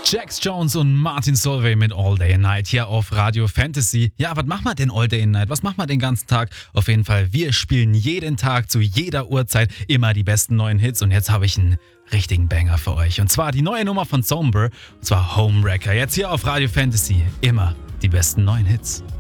Jax Jones und Martin Solveig mit All Day and Night hier auf Radio Fantasy. Ja, was machen wir denn All Day and Night? Was machen wir den ganzen Tag? Auf jeden Fall, wir spielen jeden Tag zu jeder Uhrzeit immer die besten neuen Hits. Und jetzt habe ich einen richtigen Banger für euch. Und zwar die neue Nummer von Somber, und zwar Homewrecker. Jetzt hier auf Radio Fantasy. Immer die besten neuen Hits.